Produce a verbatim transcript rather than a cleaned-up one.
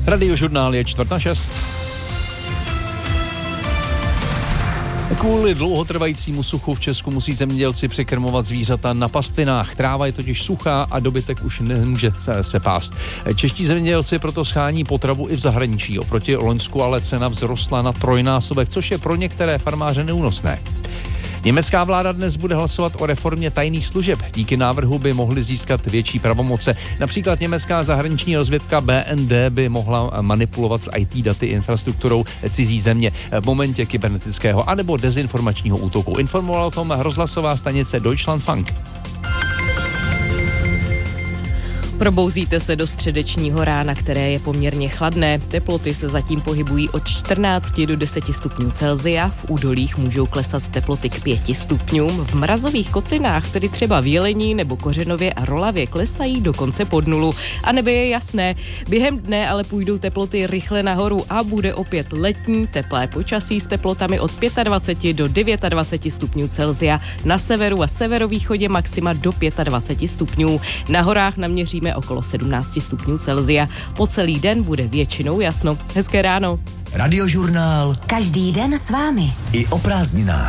Radiožurnál je čtvrt na šest. Kvůli dlouhotrvajícímu suchu v Česku musí zemědělci překrmovat zvířata na pastvinách. Tráva je totiž suchá a dobytek už nemůže se pást. Čeští zemědělci proto schání potravu i v zahraničí. Oproti loňsku ale cena vzrostla na trojnásobek, což je pro některé farmáře neúnosné. Německá vláda dnes bude hlasovat o reformě tajných služeb. Díky návrhu by mohly získat větší pravomoce. Například německá zahraniční rozvědka B N D by mohla manipulovat s í té daty infrastrukturou cizí země v momentě kybernetického anebo dezinformačního útoku. Informovala o tom rozhlasová stanice Deutschlandfunk. Probouzíte se do středečního rána, které je poměrně chladné. Teploty se zatím pohybují od čtrnácti do deseti stupňů Celsia. V údolích můžou klesat teploty k pěti stupňům. V mrazových kotlinách, tedy třeba v Jelení nebo Kořenově a Rolavě, klesají dokonce pod nulu. A nebe je jasné. Během dne ale půjdou teploty rychle nahoru a bude opět letní teplé počasí s teplotami od dvaceti pěti do dvaceti devíti stupňů Celsia. Na severu a severovýchodě maxima do dvaceti pěti stupňů. Na horách naměříme okolo sedmnácti stupňů Celsia. Po celý den bude většinou jasno. Hezké ráno. Radiožurnál. Každý den s vámi. I o prázdninách.